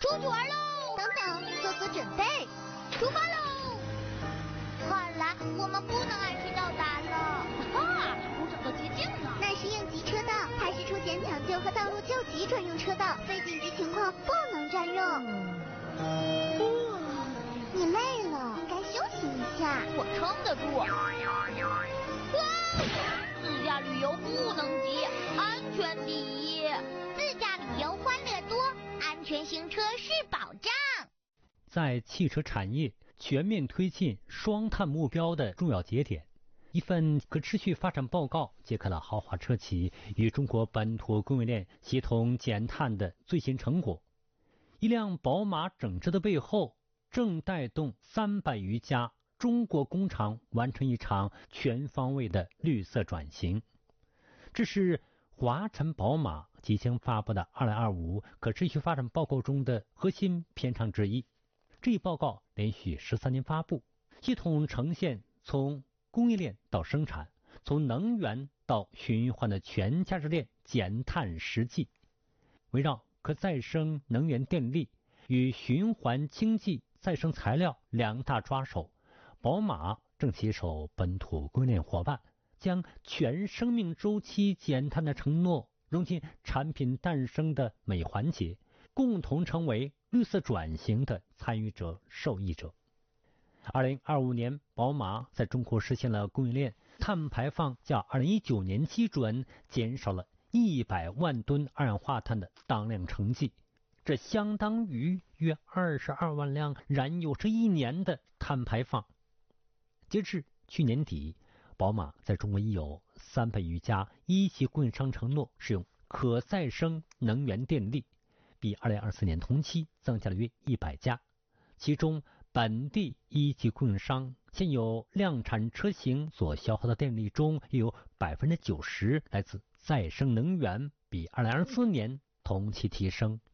出去玩喽！ 等等，做个准备， 出发喽！看来我们不能按时到达了。哈，不是可接近呢。 那是应急车道，它是出险抢救和道路救急专用车道，非紧急情况不能占用。你累了，应该休息一下。 我撑得住。自驾旅游不能急，安全第一。 自驾旅游欢乐多，安全行车是保障。 在汽车产业全面推进双碳目标的重要节点，一份可持续发展报告揭开了豪华车企与中国本土供应链协同减碳的最新成果。一辆宝马整车的背后，正带动300余家中国工厂完成一场全方位的绿色转型。这是华晨宝马即将发布的2025可持续发展报告中的核心篇章之一。这一报告连续13年发布，系统呈现从供应链到生产，从能源到循环的全价值链减碳实际。围绕可再生能源电力与循环经济再生材料两大抓手，宝马正携手本土供应链伙伴，将全生命周期减碳的承诺融进产品诞生的每环节，共同成为绿色转型的参与者、受益者。2025年，宝马在中国实现了供应链碳排放较2019年基准减少了100万吨二氧化碳的当量成绩，这相当于约22万辆燃油车1年的碳排放。截至去年底，宝马在中国已有300余家一级供应商承诺使用可再生能源电力，比2024年同期增加了约100家。其中本地一级供应商现有量产车型所消耗的电力中，有90%来自再生能源，比2024年同期提升